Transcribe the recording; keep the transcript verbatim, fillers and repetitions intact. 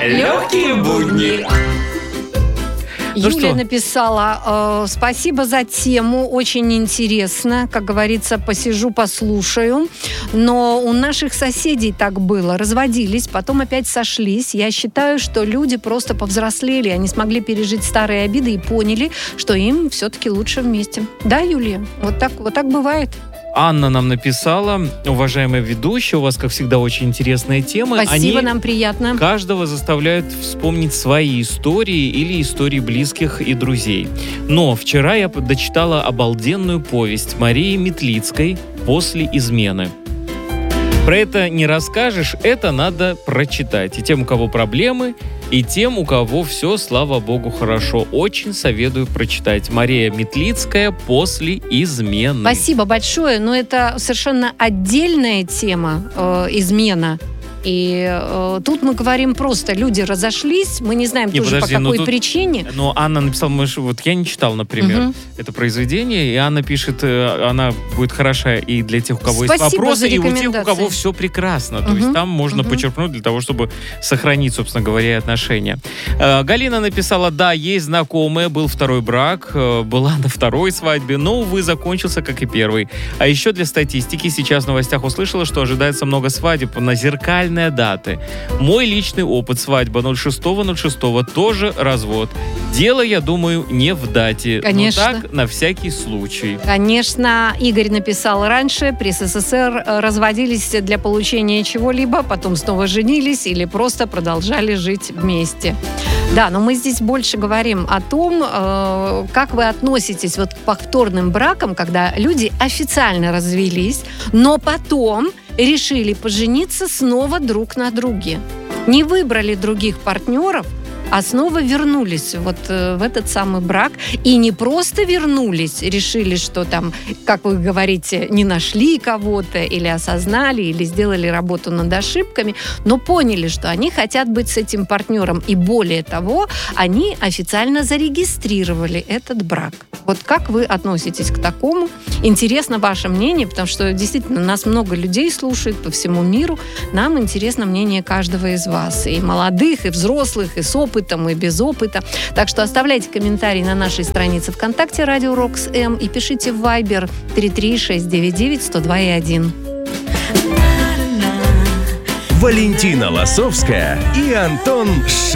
Легкие будни. Ну Юлия что? написала: э, спасибо за тему, очень интересно. Как говорится, посижу, послушаю. Но у наших соседей так было. Разводились, потом опять сошлись. Я считаю, что люди просто повзрослели. Они смогли пережить старые обиды и поняли, что им все-таки лучше вместе. Да, Юлия? Вот так, вот так бывает. Анна нам написала: уважаемая ведущая, у вас, как всегда, очень интересные темы. Спасибо, Они нам приятно. каждого заставляют вспомнить свои истории или истории близких и друзей. Но вчера я дочитала обалденную повесть Марии Метлицкой «После измены». Про это не расскажешь, это надо прочитать. И тем, у кого проблемы, и тем, у кого все, слава богу, хорошо. Очень советую прочитать. Мария Метлицкая «После измены». Спасибо большое, но это совершенно отдельная тема, э, измена. И э, тут мы говорим просто, люди разошлись, мы не знаем Не, тоже подожди, по ну какой тут- причине. Но Анна написала, мы ж- вот я не читал, например, Мгм. это произведение, и Анна пишет, э, она будет хороша и для тех, у кого есть Спасибо вопросы, за и у тех, у рекомендации. кого все прекрасно. То Мгм. есть там можно Мгм. подчеркнуть для того, чтобы сохранить, собственно говоря, и отношения. Э, Галина написала: да, есть знакомая, был второй брак, э, была на второй свадьбе, но, увы, закончился, как и первый. А еще для статистики сейчас в новостях услышала, что ожидается много свадеб на зеркальные даты. Мой личный опыт: свадьба ноль шестого ноль шестого, тоже развод. Дело, я думаю, не в дате. Конечно. Но так, на всякий случай. Конечно, Игорь написал раньше, при СССР э, разводились для получения чего-либо, потом снова женились или просто продолжали жить вместе. Да, но мы здесь больше говорим о том, э, как вы относитесь вот к повторным бракам, когда люди официально развелись, но потом решили пожениться снова друг на друге. Не выбрали других партнеров, а снова вернулись вот э, в этот самый брак. И не просто вернулись, решили, что там, как вы говорите, не нашли кого-то, или осознали, или сделали работу над ошибками, но поняли, что они хотят быть с этим партнером. И более того, они официально зарегистрировали этот брак. Вот как вы относитесь к такому? Интересно ваше мнение, потому что действительно нас много людей слушает по всему миру. Нам интересно мнение каждого из вас. И молодых, и взрослых, и с опытом, и без опыта. Так что оставляйте комментарии на нашей странице ВКонтакте Радио Рокс М и пишите в Viber три три шесть девять девять сто два и один. Валентина Лосовская и Антон Ш.